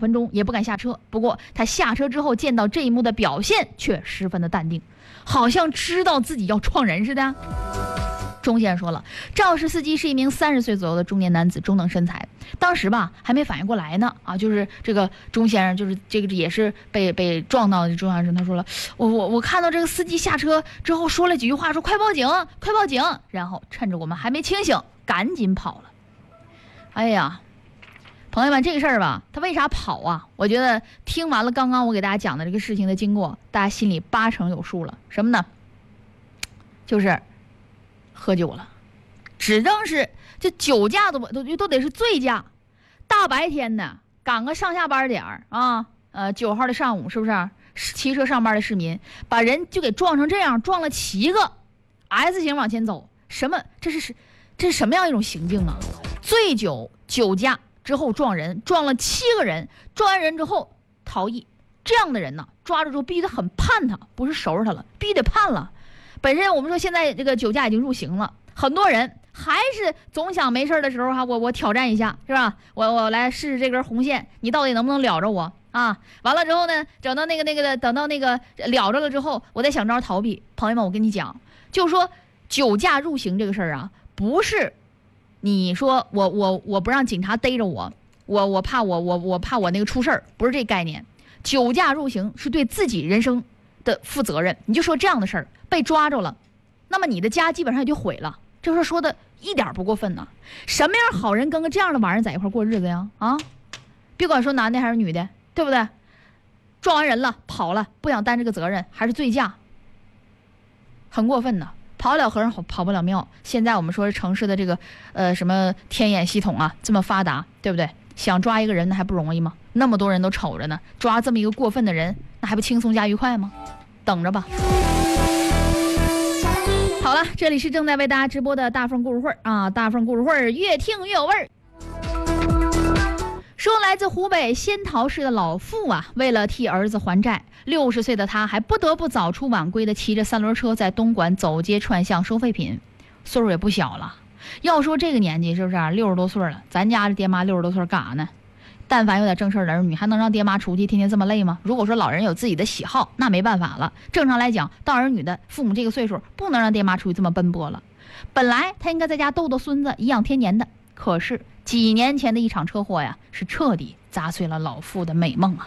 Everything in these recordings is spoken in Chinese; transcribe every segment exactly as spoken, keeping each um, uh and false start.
分钟，也不敢下车。不过他下车之后见到这一幕的表现却十分的淡定，好像知道自己要撞人似的。钟先生说了，肇事司机是一名三十岁左右的中年男子，中等身材。当时吧还没反应过来呢，啊，就是这个钟先生，就是这个也是被被撞到的钟先生。他说了，我我我看到这个司机下车之后说了几句话，说快报警，快报警，然后趁着我们还没清醒，赶紧跑了。哎呀，朋友们，这个事儿吧，他为啥跑啊？我觉得听完了刚刚我给大家讲的这个事情的经过，大家心里八成有数了。什么呢？就是喝酒了，指正是这酒驾都都都得是醉驾。大白天的赶个上下班点儿啊，呃，九号的上午是不是？骑车上班的市民把人就给撞成这样，撞了七个 S 型往前走，什么？这是这是什么样一种行径啊？醉酒酒驾之后撞人，撞了七个人，撞完人之后逃逸，这样的人呢，抓住之后必须得很判他，不是收拾他了，必须得判了。本身我们说现在这个酒驾已经入刑了，很多人还是总想没事的时候哈，我我挑战一下，是吧？我我来试试这根红线，你到底能不能了着我啊？完了之后呢，等到那个那个的，等到那个了着了之后，我再想招逃避。朋友们，我跟你讲，就是说酒驾入刑这个事儿啊，不是你说我我我不让警察逮着我，我我怕我我我怕我那个出事儿，不是这概念。酒驾入刑是对自己人生的负责任。你就说这样的事儿被抓着了，那么你的家基本上也就毁了。这事儿说的一点不过分呢。什么样好人跟个这样的玩意儿在一块过日子呀？啊，别管说男的还是女的，对不对？撞完人了跑了，不想担这个责任，还是醉驾，很过分的。跑不了和尚跑不了庙。现在我们说是城市的这个呃什么天眼系统啊这么发达，对不对？想抓一个人那还不容易吗？那么多人都瞅着呢，抓这么一个过分的人，那还不轻松加愉快吗？等着吧。好了，这里是正在为大家直播的大凤故事会啊，大凤故事会越听越有味儿。说来自湖北仙桃市的老妇啊，为了替儿子还债，六十岁的他还不得不早出晚归的骑着三轮车在东莞走街串巷收废品，岁数也不小了。要说这个年纪是不是六十多岁了？咱家的爹妈六十多岁干啥呢？但凡有点正事的儿女，还能让爹妈出去天天这么累吗？如果说老人有自己的喜好，那没办法了。正常来讲，当儿女的父母这个岁数，不能让爹妈出去这么奔波了。本来他应该在家逗逗孙子，颐养天年的，可是几年前的一场车祸呀，是彻底砸碎了老妇的美梦啊。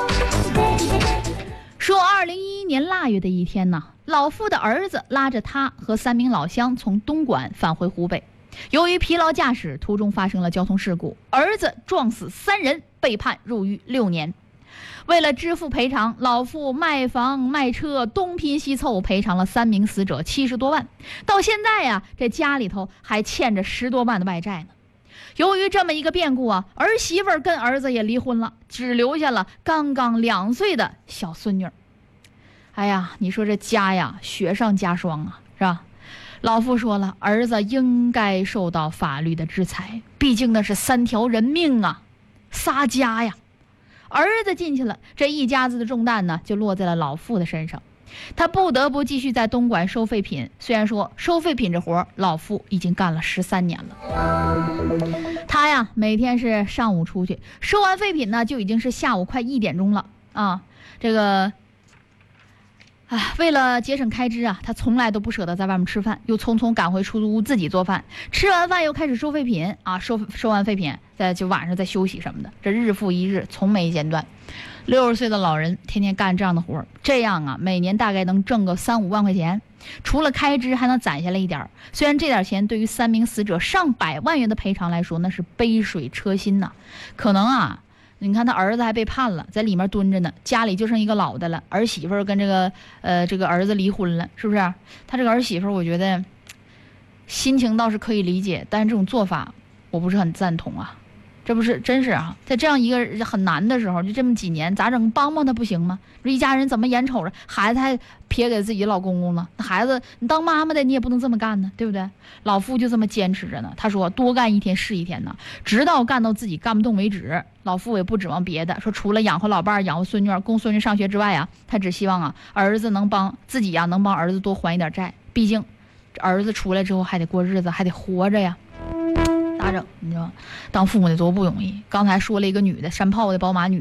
说二零一一年腊月的一天呢，老妇的儿子拉着他和三名老乡从东莞返回湖北，由于疲劳驾驶，途中发生了交通事故，儿子撞死三人，被判入狱六年。为了支付赔偿，老妇卖房卖车，东拼西凑赔偿了三名死者七十多万。到现在呀，这家里头还欠着十多万的外债呢。由于这么一个变故啊，儿媳妇儿跟儿子也离婚了，只留下了刚刚两岁的小孙女。哎呀，你说这家呀，雪上加霜啊，是吧？老妇说了，儿子应该受到法律的制裁，毕竟那是三条人命啊，仨家呀。儿子进去了，这一家子的重担呢，就落在了老妇的身上。他不得不继续在东莞收废品，虽然说收废品这活老妇已经干了十三年了。他呀，每天是上午出去收完废品呢，就已经是下午快一点钟了啊。这个啊，为了节省开支啊，他从来都不舍得在外面吃饭，又匆匆赶回出租屋自己做饭。吃完饭又开始收废品啊，收收完废品再就晚上再休息什么的，这日复一日，从没间断。六十岁的老人天天干这样的活，这样啊，每年大概能挣个三五万块钱，除了开支还能攒下来一点。虽然这点钱对于三名死者上百万元的赔偿来说，那是杯水车薪呐。可能啊。你看他儿子还被判了，在里面蹲着呢，家里就剩一个老的了，儿媳妇跟这个呃这个儿子离婚了，是不是？他这个儿媳妇我觉得心情倒是可以理解，但是这种做法我不是很赞同啊。这不是真是啊，在这样一个很难的时候，就这么几年，咋整？帮帮他不行吗？这一家人怎么眼瞅着孩子还撇给自己老公公了？那孩子，你当妈妈的你也不能这么干呢，对不对？老妇就这么坚持着呢。他说多干一天是一天呢，直到干到自己干不动为止。老妇也不指望别的，说除了养活老伴儿、养活孙女儿、供孙女上学之外啊，他只希望啊儿子能帮自己呀、啊，能帮儿子多还一点债。毕竟儿子出来之后还得过日子，还得活着呀。咋整？你知道，当父母的多不容易。刚才说了一个女的，山炮的宝马女。